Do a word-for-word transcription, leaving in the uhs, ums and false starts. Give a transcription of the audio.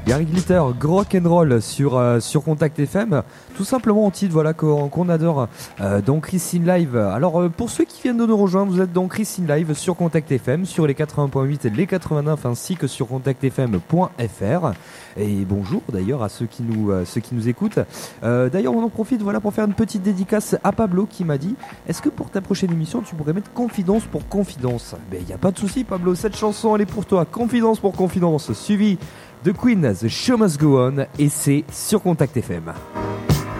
Gary Glitter, rock'n'roll sur, euh, sur Contact F M, tout simplement en titre voilà, qu'on, qu'on adore euh, dans Chris in Live. Alors euh, pour ceux qui viennent de nous rejoindre, vous êtes dans Chris in Live sur Contact F M, sur les quatre-vingts point huit et les quatre-vingt-neuf ainsi que sur contact f m point f r. Et bonjour d'ailleurs à ceux qui nous, euh, ceux qui nous écoutent. Euh, d'ailleurs on en profite voilà, pour faire une petite dédicace à Pablo qui m'a dit « Est-ce que pour ta prochaine émission tu pourrais mettre confidence pour confidence ?» Ben il n'y a pas de souci Pablo, cette chanson elle est pour toi, confidence pour confidence, suivi de Queen, The Show Must Go On, et c'est sur Contact F M.